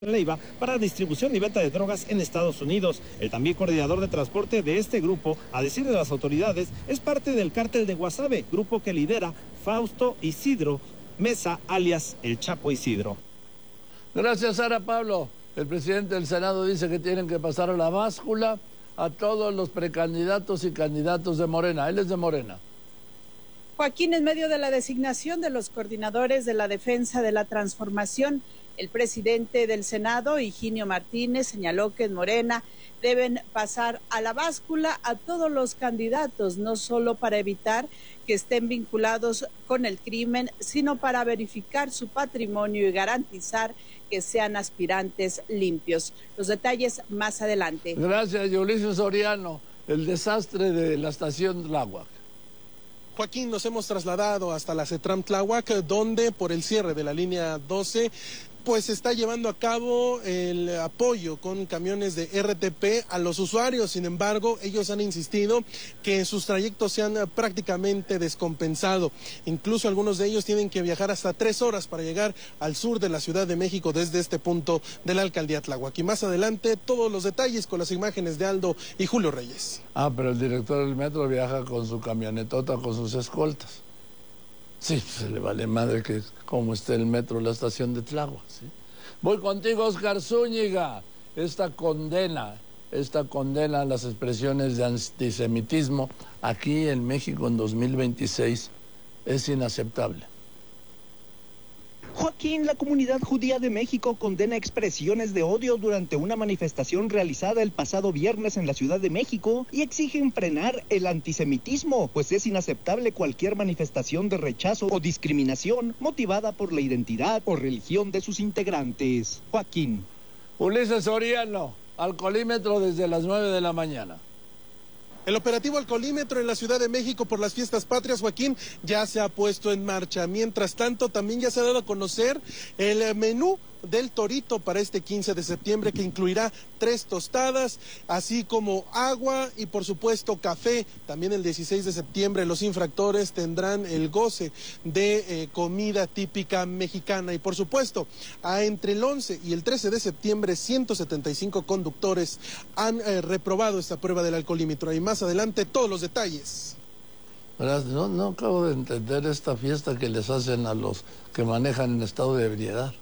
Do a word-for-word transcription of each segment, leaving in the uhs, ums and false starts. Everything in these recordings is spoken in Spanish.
Leiva para distribución y venta de drogas en Estados Unidos. El también coordinador de transporte de este grupo, a decir de las autoridades, es parte del cártel de Guasave, grupo que lidera Fausto Isidro Mesa, alias El Chapo Isidro. Gracias, Sara Pablo. El presidente del Senado dice que tienen que pasar a la báscula a todos los precandidatos y candidatos de Morena. Él es de Morena. Joaquín, en medio de la designación de los coordinadores de la defensa de la transformación, el presidente del Senado, Higinio Martínez, señaló que en Morena deben pasar a la báscula a todos los candidatos, no solo para evitar que estén vinculados con el crimen, sino para verificar su patrimonio y garantizar que sean aspirantes limpios. Los detalles más adelante. Gracias, Ulises Soriano. El desastre de la estación Tláhuac. Joaquín, nos hemos trasladado hasta la CETRAM Tláhuac, donde por el cierre de la línea doce, pues se está llevando a cabo el apoyo con camiones de R T P a los usuarios. Sin embargo, ellos han insistido que sus trayectos se han prácticamente descompensado. Incluso algunos de ellos tienen que viajar hasta tres horas para llegar al sur de la Ciudad de México desde este punto de la alcaldía Tláhuac. Y más adelante, todos los detalles con las imágenes de Aldo y Julio Reyes. Ah, pero el director del metro viaja con su camionetota, con sus escoltas. Sí, se le vale madre que como esté el metro, la estación de Tláhuac, ¿sí? Voy contigo, Oscar Zúñiga. Esta condena, esta condena a las expresiones de antisemitismo aquí en México en dos mil veintiséis es inaceptable. Joaquín, la comunidad judía de México condena expresiones de odio durante una manifestación realizada el pasado viernes en la Ciudad de México y exigen frenar el antisemitismo, pues es inaceptable cualquier manifestación de rechazo o discriminación motivada por la identidad o religión de sus integrantes. Joaquín. Ulises Soriano, alcoholímetro desde las nueve de la mañana. El operativo alcoholímetro en la Ciudad de México por las fiestas patrias, Joaquín, ya se ha puesto en marcha. Mientras tanto, también ya se ha dado a conocer el menú del Torito para este quince de septiembre, que incluirá tres tostadas, así como agua y por supuesto café. También el dieciséis de septiembre los infractores tendrán el goce de eh, comida típica mexicana. Y por supuesto, a entre el once y el trece de septiembre, ciento setenta y cinco conductores han eh, reprobado esta prueba del alcoholímetro. Y más adelante todos los detalles. No, no acabo de entender esta fiesta que les hacen a los que manejan en estado de ebriedad.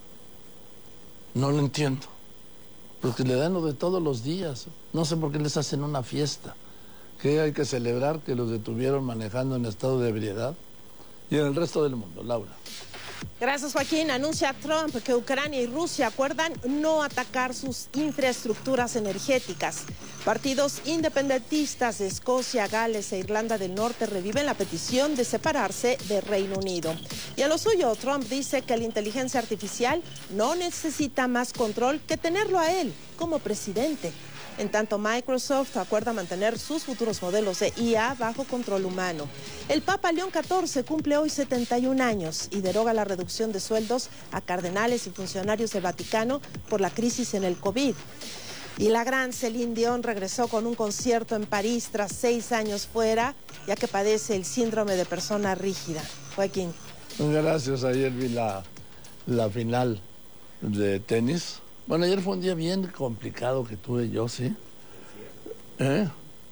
No lo entiendo, porque le dan lo de todos los días. No sé por qué les hacen una fiesta. ¿Qué hay que celebrar? Que los detuvieron manejando en estado de ebriedad. Y en el resto del mundo, Laura. Gracias, Joaquín. Anuncia Trump que Ucrania y Rusia acuerdan no atacar sus infraestructuras energéticas. Partidos independentistas de Escocia, Gales e Irlanda del Norte reviven la petición de separarse de Reino Unido. Y a lo suyo, Trump dice que la inteligencia artificial no necesita más control que tenerlo a él como presidente. En tanto, Microsoft acuerda mantener sus futuros modelos de I A bajo control humano. El Papa León catorce cumple hoy setenta y un años y deroga la reducción de sueldos a cardenales y funcionarios del Vaticano por la crisis en el COVID. Y la gran Celine Dion regresó con un concierto en París tras seis años fuera, ya que padece el síndrome de persona rígida. Joaquín. Gracias, ayer vi la, la final de tenis. Bueno, ayer fue un día bien complicado que tuve yo, ¿sí? ¿Eh?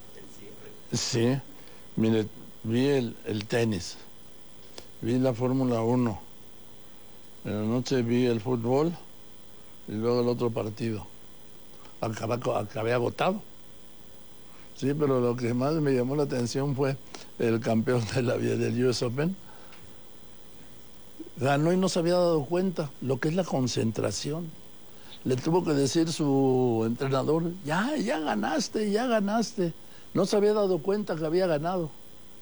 Sí, mire, vi el, el tenis, vi la Fórmula uno, en la noche vi el fútbol y luego el otro partido. Acabé, acabé agotado. Sí, pero lo que más me llamó la atención fue el campeón de la vida del U S Open. Ganó y no se había dado cuenta lo que es la concentración. Le tuvo que decir su entrenador, ya, ya ganaste, ya ganaste. No se había dado cuenta que había ganado.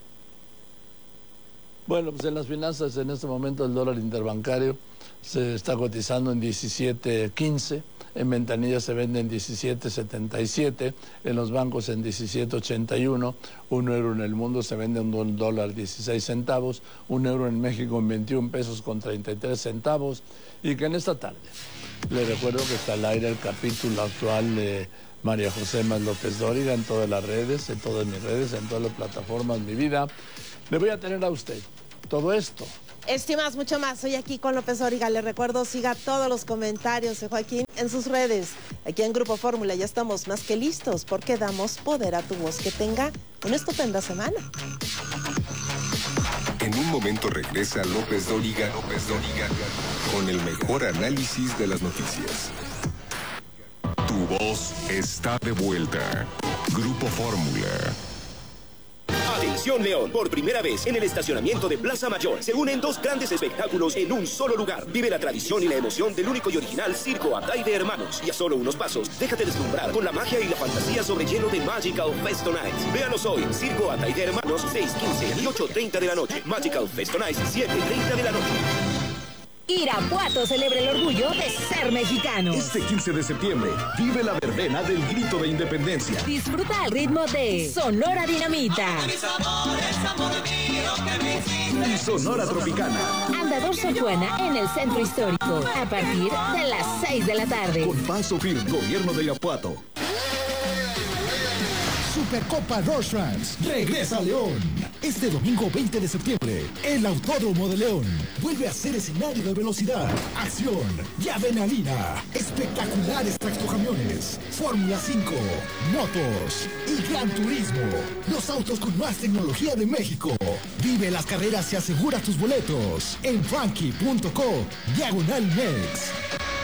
Bueno, pues en las finanzas en este momento el dólar interbancario se está cotizando en diecisiete quince, en ventanillas se vende en diecisiete setenta y siete, en los bancos en diecisiete ochenta y uno, un euro en el mundo se vende en un dólar dieciséis centavos, un euro en México en veintiún pesos con treinta y tres centavos, y que en esta tarde le recuerdo que está al aire el capítulo actual de María José Más López Dóriga en todas las redes, en todas mis redes, en todas las plataformas, mi vida. Le voy a tener a usted todo esto Estimas, mucho más. Soy aquí con López Dóriga. Les recuerdo, siga todos los comentarios de Joaquín en sus redes. Aquí en Grupo Fórmula ya estamos más que listos porque damos poder a tu voz. Que tenga una estupenda semana. En un momento regresa López Dóriga, López Dóriga con el mejor análisis de las noticias. Tu voz está de vuelta. Grupo Fórmula. Atención León, por primera vez en el estacionamiento de Plaza Mayor se unen dos grandes espectáculos en un solo lugar. Vive la tradición y la emoción del único y original Circo Atay de Hermanos. Y a solo unos pasos, déjate deslumbrar con la magia y la fantasía sobre hielo de Magical Festo Nights. Véanos hoy, Circo Atay de Hermanos, seis, quince y ocho treinta de la noche. Magical Festo Nights, siete treinta de la noche. Irapuato celebra el orgullo de ser mexicano. Este quince de septiembre, vive la verbena del grito de independencia. Disfruta al ritmo de Sonora Dinamita. Y Sonora Tropicana. Andador Sor Juana en el Centro Histórico. A partir de las seis de la tarde. Con paso firme, Gobierno de Irapuato. Supercopa Rorschach regresa a León. Este domingo veinte de septiembre, el Autódromo de León vuelve a ser escenario de velocidad, acción y adrenalina. Espectaculares tractocamiones, Fórmula cinco, motos y Gran Turismo. Los autos con más tecnología de México. Vive las carreras y asegura tus boletos en frankie punto co diagonal mex.